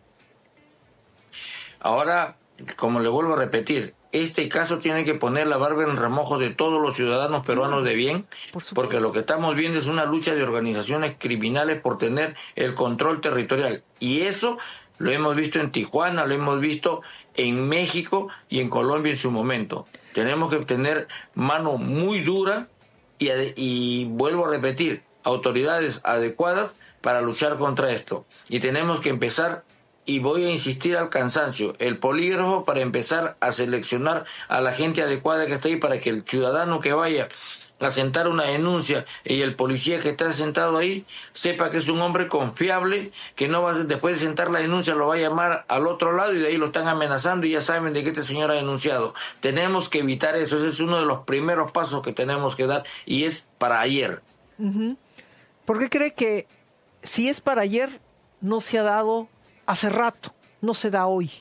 Ahora, como le vuelvo a repetir, este caso tiene que poner la barba en remojo de todos los ciudadanos peruanos de bien, porque lo que estamos viendo es una lucha de organizaciones criminales por tener el control territorial. Y eso lo hemos visto en Tijuana, lo hemos visto en México y en Colombia en su momento. Tenemos que tener mano muy dura y, y vuelvo a repetir, autoridades adecuadas para luchar contra esto. Y tenemos que empezar, y voy a insistir al cansancio, el polígrafo para empezar a seleccionar a la gente adecuada que está ahí, para que el ciudadano que vaya a sentar una denuncia y el policía que está sentado ahí sepa que es un hombre confiable, que no va a, después de sentar la denuncia lo va a llamar al otro lado y de ahí lo están amenazando y ya saben de que este señor ha denunciado. Tenemos que evitar eso, ese es uno de los primeros pasos que tenemos que dar y es para ayer. Uh-huh. ¿Por qué cree que si es para ayer no se ha dado hace rato, no se da hoy?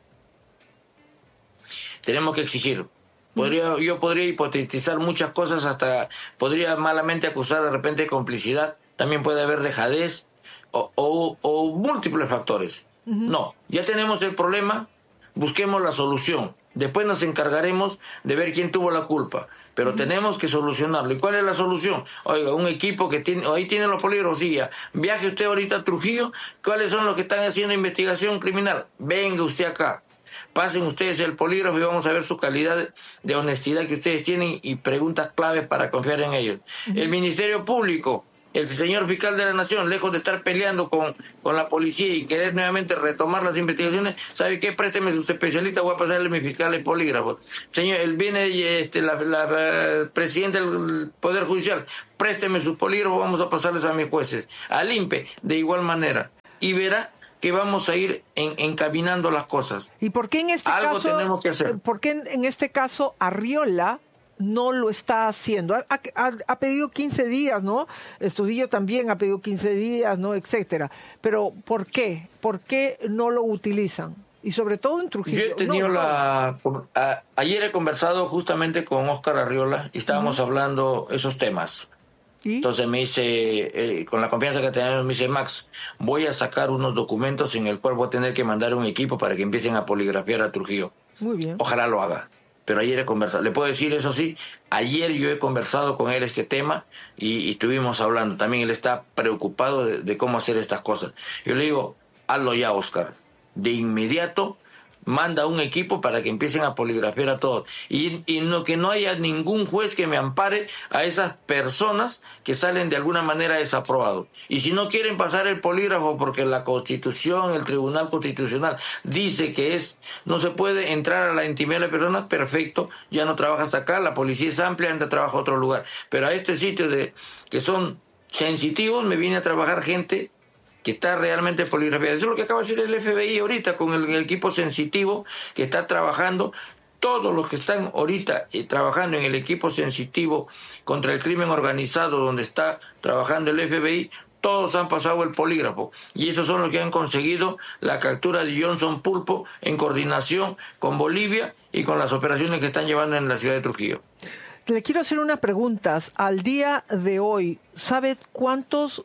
Tenemos que exigir. Podría, yo podría hipotetizar muchas cosas, hasta podría malamente acusar de repente de complicidad, también puede haber dejadez o, o, o múltiples factores. Uh-huh. No, ya tenemos el problema, busquemos la solución, después nos encargaremos de ver quién tuvo la culpa, pero uh-huh. tenemos que solucionarlo. ¿Y cuál es la solución? Oiga, un equipo que tiene, ahí tiene los polígrafos, sí, ya. Viaje usted ahorita a Trujillo, ¿cuáles son los que están haciendo investigación criminal? Venga usted acá. Pasen ustedes el polígrafo y vamos a ver su calidad de honestidad que ustedes tienen y preguntas claves para confiar en ellos. Uh-huh. El Ministerio Público, el señor fiscal de la Nación, lejos de estar peleando con, con la policía y querer nuevamente retomar las investigaciones, ¿sabe qué? Présteme sus especialistas, voy a pasarle a mi fiscal el polígrafo. Señor, él viene este, la, la, la presidenta del Poder Judicial, présteme sus polígrafos, vamos a pasarles a mis jueces. Al I N P E, de igual manera. Y verá que vamos a ir en, encaminando las cosas. ¿Y por qué en este Algo caso, tenemos que hacer? ¿Por qué en, en este caso Arriola no lo está haciendo? Ha, ha, ha pedido quince días, ¿no? Estudillo también ha pedido quince días, ¿no? Etcétera. Pero ¿por qué? ¿Por qué no lo utilizan? Y sobre todo en Trujillo. Yo he tenido no, la... No. A, ayer he conversado justamente con Óscar Arriola y estábamos uh-huh. hablando esos temas. ¿Y? Entonces me dice, eh, con la confianza que tenemos, me dice, Max, voy a sacar unos documentos en el cual voy a tener que mandar un equipo para que empiecen a poligrafiar a Trujillo. Muy bien. Ojalá lo haga. Pero ayer he conversado, le puedo decir eso sí, ayer yo he conversado con él este tema y, y estuvimos hablando. También él está preocupado de, de cómo hacer estas cosas. Yo le digo, hazlo ya, Óscar. De inmediato manda un equipo para que empiecen a poligrafiar a todos y, y no, que no haya ningún juez que me ampare a esas personas que salen de alguna manera desaprobados. Y si no quieren pasar el polígrafo porque la Constitución, el Tribunal Constitucional dice que es no se puede entrar a la intimidad de la persona, perfecto, ya no trabajas acá, la policía es amplia, anda a trabajar a otro lugar. Pero a este sitio de que son sensitivos me viene a trabajar gente que está realmente poligrafiada. Eso es lo que acaba de decir el F B I ahorita con el, el equipo sensitivo que está trabajando. Todos los que están ahorita eh, trabajando en el equipo sensitivo contra el crimen organizado donde está trabajando el F B I, todos han pasado el polígrafo. Y esos son los que han conseguido la captura de Johnson Pulpo en coordinación con Bolivia y con las operaciones que están llevando en la ciudad de Trujillo. Le quiero hacer unas preguntas. Al día de hoy, ¿sabe cuántos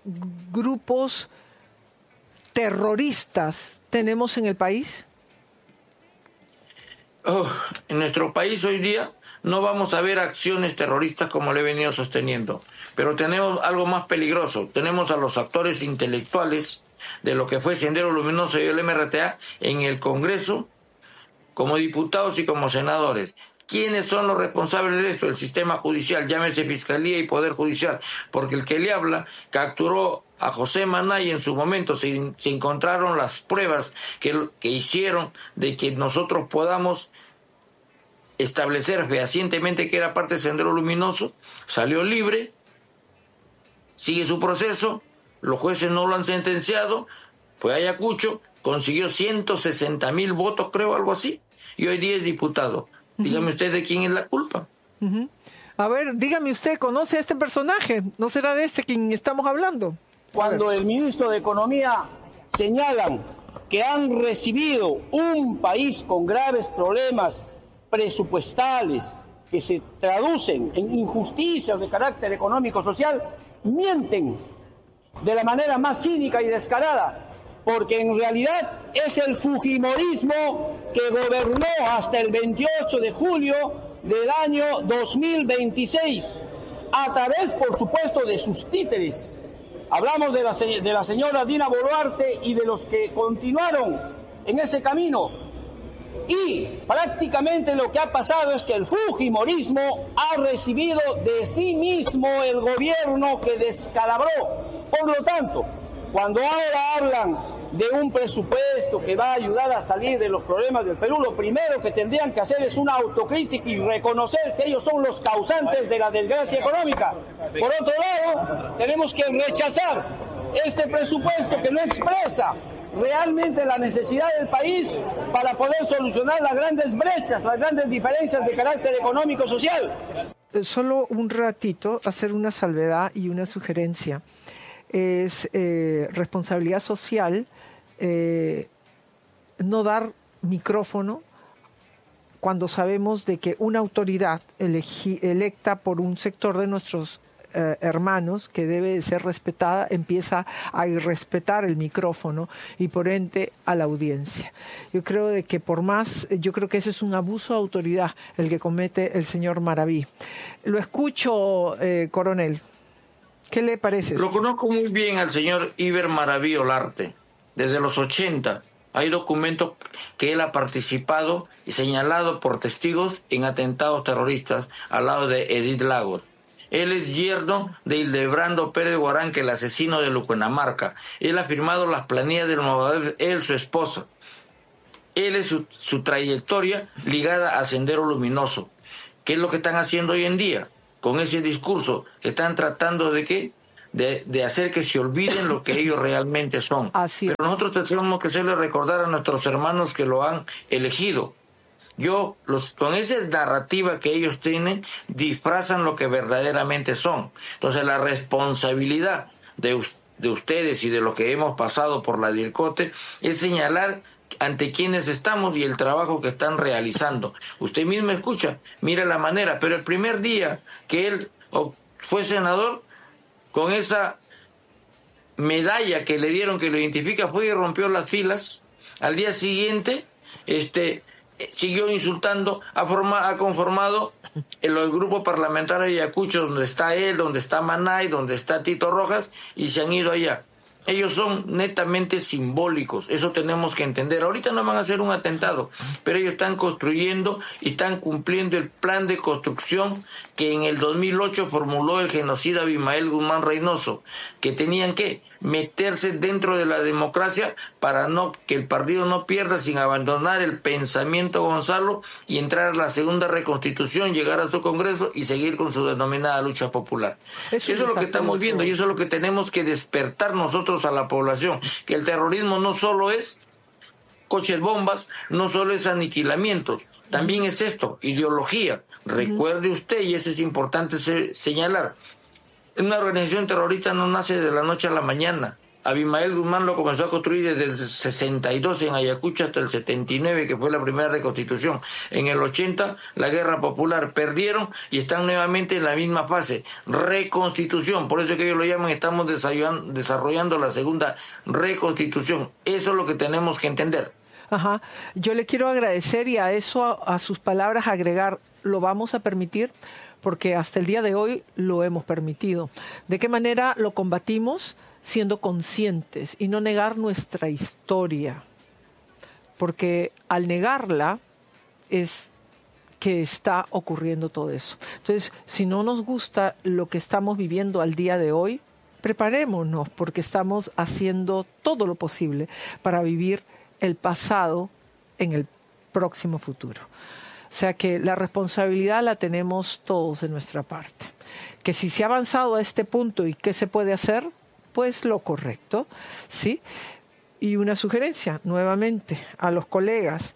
grupos terroristas tenemos en el país? Oh, en nuestro país hoy día no vamos a ver acciones terroristas como le he venido sosteniendo, pero tenemos algo más peligroso. Tenemos a los actores intelectuales de lo que fue Sendero Luminoso y el M R T A en el Congreso como diputados y como senadores. ¿Quiénes son los responsables de esto? El sistema judicial, llámese Fiscalía y Poder Judicial, porque el que le habla capturó a José Maná y en su momento se, se encontraron las pruebas que, que hicieron de que nosotros podamos establecer fehacientemente que era parte del Sendero Luminoso, salió libre, sigue su proceso, los jueces no lo han sentenciado, fue a Ayacucho, consiguió ciento sesenta mil votos, creo, algo así, y hoy día es diputado. Dígame usted de quién es la culpa. Uh-huh. A ver, dígame usted, ¿conoce a este personaje? ¿No será de este quien estamos hablando? Cuando el ministro de Economía señalan que han recibido un país con graves problemas presupuestales que se traducen en injusticias de carácter económico-social, mienten de la manera más cínica y descarada, porque en realidad es el fujimorismo que gobernó hasta el veintiocho de julio del año dos mil veintiséis, a través, por supuesto, de sus títeres. Hablamos de la, de la señora Dina Boluarte y de los que continuaron en ese camino. Y prácticamente lo que ha pasado es que el fujimorismo ha recibido de sí mismo el gobierno que descalabró. Por lo tanto, cuando ahora hablan de un presupuesto que va a ayudar a salir de los problemas del Perú, lo primero que tendrían que hacer es una autocrítica y reconocer que ellos son los causantes de la desgracia económica. Por otro lado, tenemos que rechazar este presupuesto que no expresa realmente la necesidad del país para poder solucionar las grandes brechas, las grandes diferencias de carácter económico-social. Solo un ratito hacer una salvedad y una sugerencia. Es eh, responsabilidad social eh, no dar micrófono cuando sabemos de que una autoridad elegi, electa por un sector de nuestros eh, hermanos que debe de ser respetada empieza a irrespetar el micrófono y por ende a la audiencia. Yo creo de que por más, yo creo que ese es un abuso de autoridad el que comete el señor Maraví. Lo escucho, eh, coronel. ¿Qué le parece? Lo conozco muy bien al señor Iber Maraví Olarte. Desde los ochenta hay documentos que él ha participado y señalado por testigos en atentados terroristas al lado de Edith Lagos. Él es yerno de Hildebrando Pérez Guarán, el asesino de Lucuenamarca. Él ha firmado las planillas del Movadef, él, su esposa. Él es su, su trayectoria ligada a Sendero Luminoso. ¿Qué es lo que están haciendo hoy en día? Con ese discurso, están tratando de qué, de, de hacer que se olviden lo que ellos realmente son. Así Pero nosotros tenemos que hacerle recordar a nuestros hermanos que lo han elegido. Yo, los, con esa narrativa que ellos tienen, disfrazan lo que verdaderamente son. Entonces, la responsabilidad de, de ustedes y de lo que hemos pasado por la DIRCOTE es señalar ante quienes estamos y el trabajo que están realizando. Usted mismo escucha, mira la manera, pero el primer día que él fue senador, con esa medalla que le dieron que lo identifica, fue y rompió las filas. Al día siguiente, este, siguió insultando, ha, forma, ha conformado el, el grupo parlamentario de Ayacucho, donde está él, donde está Manay, donde está Tito Rojas, y se han ido allá. Ellos son netamente simbólicos, eso tenemos que entender. Ahorita no van a hacer un atentado, pero ellos están construyendo y están cumpliendo el plan de construcción que en el dos mil ocho formuló el genocida Abimael Guzmán Reynoso, que tenían que meterse dentro de la democracia para no que el partido no pierda sin abandonar el pensamiento Gonzalo y entrar a la segunda reconstitución, llegar a su congreso y seguir con su denominada lucha popular. Eso, eso es lo que estamos viendo y eso es lo que tenemos que despertar nosotros a la población, que el terrorismo no solo es coches bombas, no solo es aniquilamientos, también es esto, ideología. Recuerde usted, y eso es importante se, señalar, una organización terrorista no nace de la noche a la mañana. Abimael Guzmán lo comenzó a construir desde el sesenta y dos en Ayacucho hasta el setenta y nueve, que fue la primera reconstitución. En el ochenta, la guerra popular, perdieron y están nuevamente en la misma fase, reconstitución. Por eso es que ellos lo llaman, estamos desarrollando la segunda reconstitución. Eso es lo que tenemos que entender. Ajá. Yo le quiero agradecer y a eso, a, a sus palabras, agregar, lo vamos a permitir porque hasta el día de hoy lo hemos permitido. ¿De qué manera lo combatimos? Siendo conscientes y no negar nuestra historia, porque al negarla es que está ocurriendo todo eso. Entonces, si no nos gusta lo que estamos viviendo al día de hoy, preparémonos, porque estamos haciendo todo lo posible para vivir el pasado en el próximo futuro. O sea que la responsabilidad la tenemos todos de nuestra parte. Que si se ha avanzado a este punto y qué se puede hacer, pues lo correcto, ¿sí? Y una sugerencia, nuevamente, a los colegas.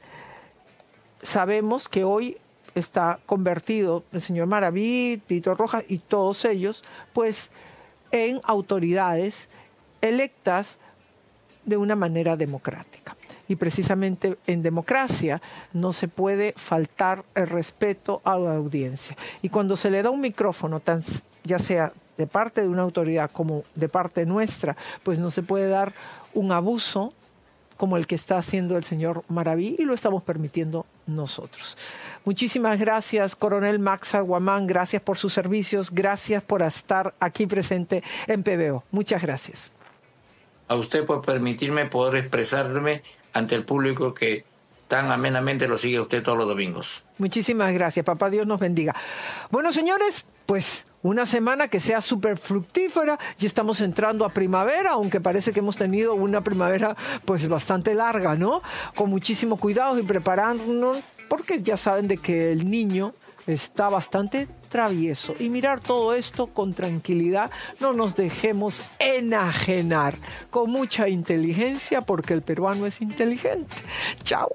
Sabemos que hoy está convertido el señor Maraví, Tito Rojas y todos ellos, pues, en autoridades electas de una manera democrática. Y precisamente en democracia no se puede faltar el respeto a la audiencia. Y cuando se le da un micrófono, tan, ya sea de parte de una autoridad como de parte nuestra, pues no se puede dar un abuso como el que está haciendo el señor Maraví y lo estamos permitiendo nosotros. Muchísimas gracias, coronel Max Aguamán, gracias por sus servicios, gracias por estar aquí presente en P B O. Muchas gracias. A usted por permitirme poder expresarme ante el público que tan amenamente lo sigue usted todos los domingos. Muchísimas gracias, papá Dios nos bendiga. Bueno, señores, pues Una semana que sea súper fructífera y estamos entrando a primavera, aunque parece que hemos tenido una primavera pues bastante larga, ¿no? Con muchísimo cuidado y preparándonos, porque ya saben de que el niño está bastante travieso. Y mirar todo esto con tranquilidad, no nos dejemos enajenar, con mucha inteligencia, porque el peruano es inteligente. Chao.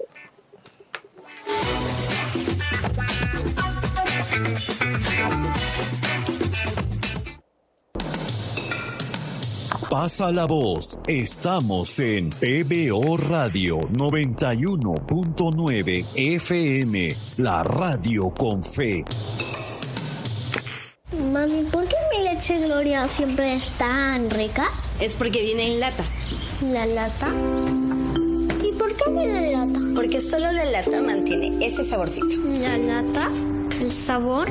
Pasa la voz. Estamos en P B O Radio noventa y uno punto nueve F M, la radio con fe. Mami, ¿por qué mi leche Gloria siempre es tan rica? Es porque viene en lata. ¿La lata? ¿Y por qué viene en lata? Porque solo la lata mantiene ese saborcito. ¿La lata? ¿El sabor?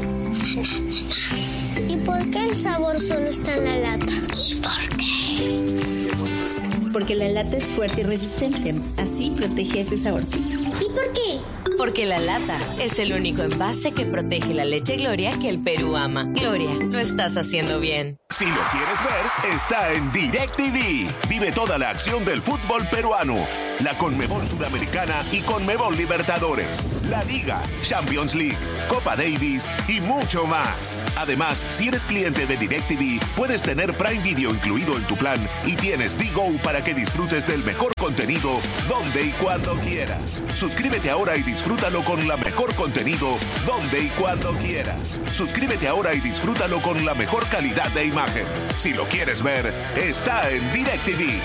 ¿Y por qué el sabor solo está en la lata? ¿Y por qué? Porque la lata es fuerte y resistente. Así protege ese saborcito. ¿Y por qué? Porque la lata es el único envase que protege la leche Gloria que el Perú ama. Gloria, lo estás haciendo bien. Si lo quieres ver, está en DirecTV. Vive toda la acción del fútbol peruano. La Conmebol Sudamericana y Conmebol Libertadores, la Liga, Champions League, Copa Davis y mucho más. Además, si eres cliente de DirecTV, puedes tener Prime Video incluido en tu plan y tienes D-Go para que disfrutes del mejor contenido donde y cuando quieras. Suscríbete ahora y disfrútalo con la mejor contenido donde y cuando quieras. Suscríbete ahora y disfrútalo con la mejor calidad de imagen. Si lo quieres ver, está en DirecTV.